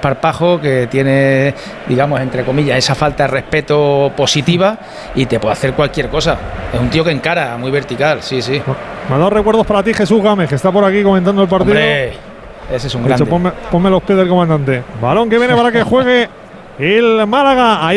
desparpajo, que tiene, digamos, entre comillas, esa falta de respeto positiva y te puede hacer cualquier cosa. Es un tío que encara, muy vertical, sí. Me ha dado recuerdos para ti Jesús Gámez, que está por aquí comentando el partido. Hombre, ese es un grande. Ponme los pies del comandante. Balón que viene para que juegue el Málaga. Ahí